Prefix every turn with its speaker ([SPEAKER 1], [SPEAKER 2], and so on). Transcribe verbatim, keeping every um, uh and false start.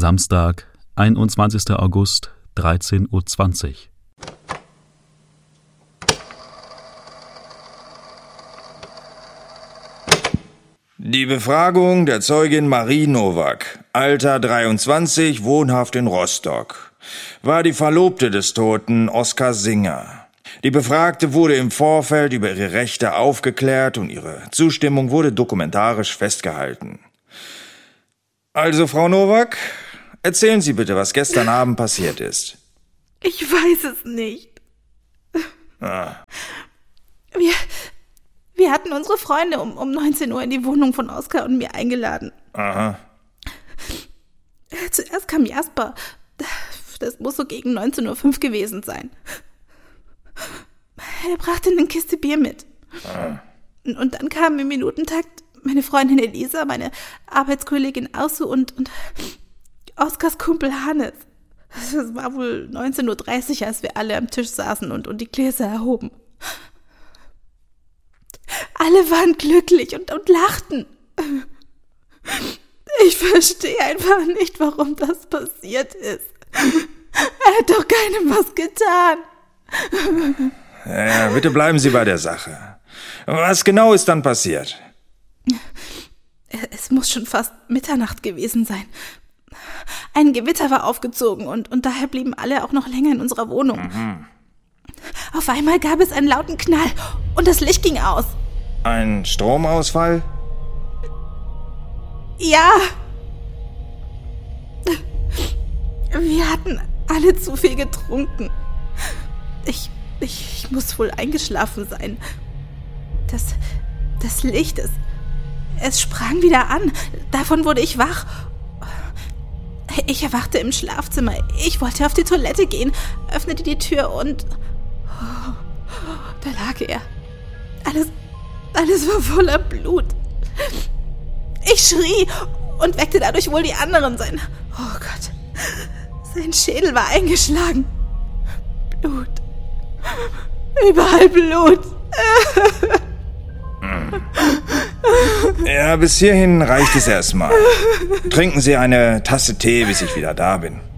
[SPEAKER 1] Samstag, einundzwanzigster August, dreizehn Uhr zwanzig.
[SPEAKER 2] Die Befragung der Zeugin Marie Nowak, Alter dreiundzwanzig, wohnhaft in Rostock, war die Verlobte des Toten Oskar Singer. Die Befragte wurde im Vorfeld über ihre Rechte aufgeklärt und ihre Zustimmung wurde dokumentarisch festgehalten. Also, Frau Nowak, erzählen Sie bitte, was gestern Abend passiert ist.
[SPEAKER 3] Ich weiß es nicht.
[SPEAKER 2] Ah.
[SPEAKER 3] Wir, wir hatten unsere Freunde um, um neunzehn Uhr in die Wohnung von Oskar und mir eingeladen.
[SPEAKER 2] Aha.
[SPEAKER 3] Zuerst kam Jasper. Das muss so gegen neunzehn Uhr fünf gewesen sein. Er brachte eine Kiste Bier mit.
[SPEAKER 2] Ah.
[SPEAKER 3] Und dann kamen im Minutentakt meine Freundin Elisa, meine Arbeitskollegin Ausu und, und Oskars Kumpel Hannes. Es war wohl neunzehn Uhr dreißig, als wir alle am Tisch saßen und, und die Gläser erhoben. Alle waren glücklich und, und lachten. Ich verstehe einfach nicht, warum das passiert ist. Er hat doch keinem was getan.
[SPEAKER 2] Ja, ja, bitte bleiben Sie bei der Sache. Was genau ist dann passiert?
[SPEAKER 3] Es muss schon fast Mitternacht gewesen sein. Ein Gewitter war aufgezogen und, und daher blieben alle auch noch länger in unserer Wohnung.
[SPEAKER 2] Mhm.
[SPEAKER 3] Auf einmal gab es einen lauten Knall und das Licht ging aus.
[SPEAKER 2] Ein Stromausfall?
[SPEAKER 3] Ja. Wir hatten alle zu viel getrunken. Ich, ich, ich muss wohl eingeschlafen sein. Das, das Licht, es, es sprang wieder an. Davon wurde ich wach. Ich erwachte im Schlafzimmer. Ich wollte auf die Toilette gehen, öffnete die Tür und... Oh, da lag er. Alles, alles war voller Blut. Ich schrie und weckte dadurch wohl die anderen. Sein... Oh Gott. Sein Schädel war eingeschlagen. Blut. Überall Blut.
[SPEAKER 2] Ja, bis hierhin reicht es erstmal. Trinken Sie eine Tasse Tee, bis ich wieder da bin.